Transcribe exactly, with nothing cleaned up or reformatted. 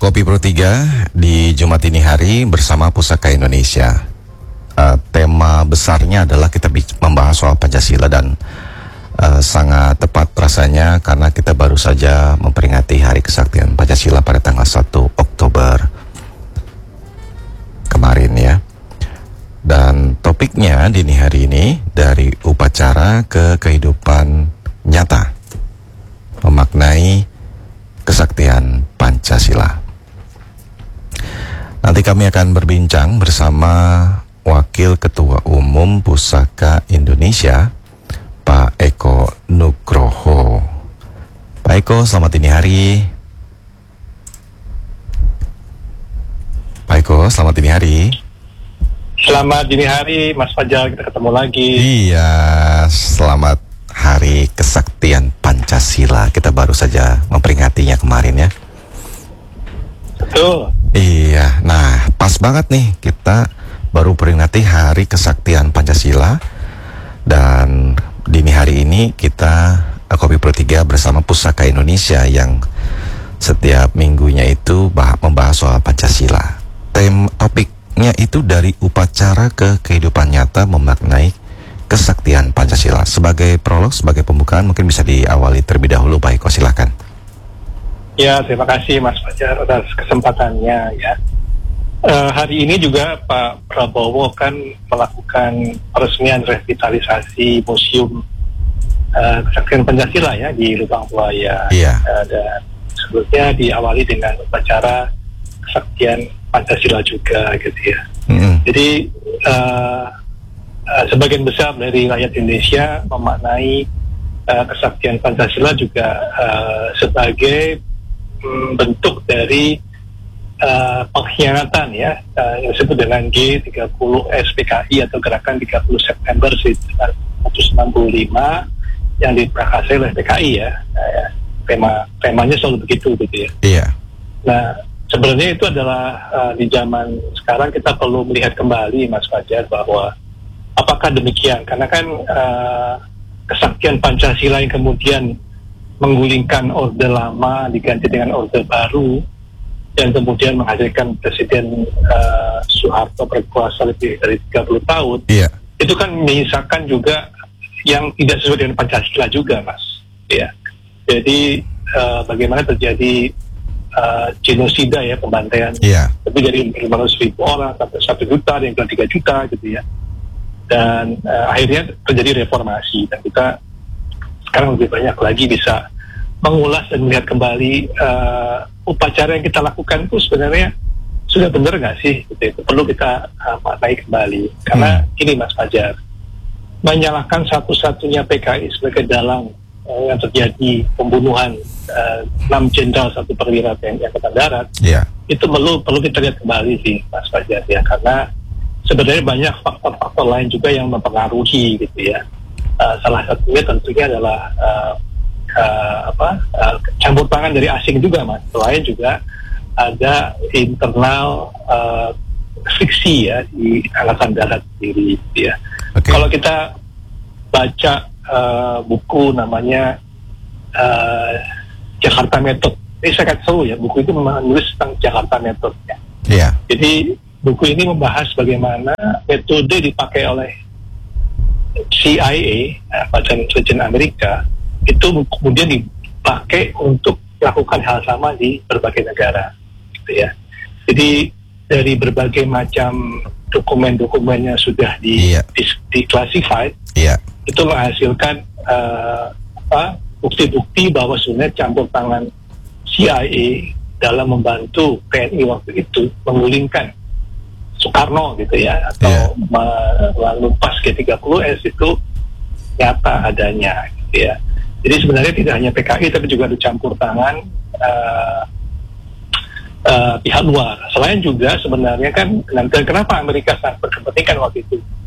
Kopi Pro tiga di Jumat ini hari bersama Pusaka Indonesia. Uh, tema besarnya adalah kita membahas soal Pancasila dan uh, sangat tepat rasanya karena kita baru saja memperingati Hari Kesaktian Pancasila pada tanggal satu Oktober kemarin ya. Dan topiknya dini hari ini dari upacara ke kehidupan nyata, memaknai kesaktian Pancasila. Nanti kami akan berbincang bersama Wakil Ketua Umum Pusaka Indonesia, Pak Eko Nugroho. Pak Eko, selamat dini hari. Pak Eko, selamat dini hari. Selamat dini hari, Mas Fajar, kita ketemu lagi. Iya, selamat Hari Kesaktian Pancasila. Kita baru saja memperingatinya kemarin ya. Betul. Iya, nah pas banget nih kita baru peringati Hari Kesaktian Pancasila. Dan dini hari ini kita Kopi Pro tiga bersama Pusaka Indonesia yang setiap minggunya itu bah- membahas soal Pancasila. Tem topiknya itu dari upacara ke kehidupan nyata memaknai kesaktian Pancasila. Sebagai prolog, sebagai pembukaan mungkin bisa diawali terlebih dahulu, Pak Eko, silakan. Ya, terima kasih Mas Fajar atas kesempatannya ya. Uh, hari ini juga Pak Prabowo kan melakukan peresmian revitalisasi Museum uh, Kesaktian Pancasila ya di Lubang Buaya. Iya. Uh, dan sebelumnya diawali dengan upacara kesaktian Pancasila juga gitu ya. Mm-hmm. Jadi uh, uh, sebagian besar dari rakyat Indonesia memaknai uh, kesaktian Pancasila juga uh, sebagai um, bentuk dari uh, pengkhianatan ya, uh, yang disebut dengan G tiga puluh S P K I atau Gerakan tiga puluh September seribu sembilan ratus enam puluh lima yang diprakarsai oleh P K I ya. Uh, tema temanya selalu begitu gitu ya. Iya. Nah, sebenarnya itu adalah uh, di zaman sekarang kita perlu melihat kembali Mas Fajar bahwa apakah demikian, karena kan uh, kesaktian Pancasila yang kemudian menggulingkan orde lama diganti dengan orde baru dan kemudian menghasilkan Presiden uh, Soeharto berkuasa lebih dari tiga puluh tahun, iya. Itu kan menyisakan juga yang tidak sesuai dengan Pancasila juga Mas ya. Jadi uh, bagaimana terjadi Uh, genosida ya, pembantaian yeah. lebih dari lima ratus ribu orang sampai satu juta, yang ke tiga juta gitu ya. Dan uh, akhirnya terjadi reformasi dan kita sekarang lebih banyak lagi bisa mengulas dan melihat kembali uh, upacara yang kita lakukan itu sebenarnya sudah benar nggak sih gitu. Itu perlu kita uh, maknai kembali karena hmm. ini Mas Fajar, menyalahkan satu-satunya P K I sebagai dalang yang terjadi pembunuhan uh, enam jenderal satu perwira T N I Angkatan Darat, yeah. Itu perlu perlu kita lihat kembali sih Mas Fajar ya, karena sebenarnya banyak faktor-faktor lain juga yang mempengaruhi gitu ya. Uh, salah satunya tentunya adalah uh, uh, apa uh, campur tangan dari asing juga Mas. Selain juga ada internal uh, friksi ya di Angkatan Darat sendiri gitu ya. Okay. Kalau kita baca Uh, buku namanya uh, Jakarta Method. Ini saya kata seru ya, buku itu menulis tentang Jakarta Method ya. Yeah. Jadi buku ini membahas bagaimana metode dipakai oleh C I A, Badan Intelijen Amerika, itu kemudian dipakai untuk melakukan hal sama di berbagai negara, gitu ya. Jadi dari berbagai macam dokumen-dokumen yang sudah di, yeah. di, di classified, yeah. itu menghasilkan uh, apa, bukti-bukti bahwa sebenarnya campur tangan C I A dalam membantu T N I waktu itu menggulingkan Soekarno gitu ya, atau yeah. melumpas G tiga puluh S itu nyata adanya gitu ya. Jadi sebenarnya tidak hanya P K I tapi juga ada campur tangan uh, uh, pihak luar. Selain juga sebenarnya kan, dan kenapa Amerika sangat berkepentingan waktu itu